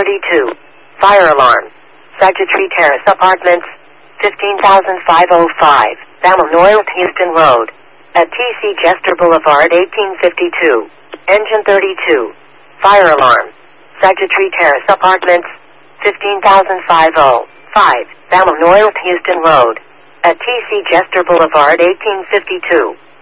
32. Fire alarm. Sagittary Terrace Apartments, 15,505, Bamanoil, Houston Road. At TC Jester Boulevard, 1852. Engine 32. Fire alarm. Sagittary Terrace Apartments, 15,505, Bamanoil, Houston Road. At TC Jester Boulevard, 1852.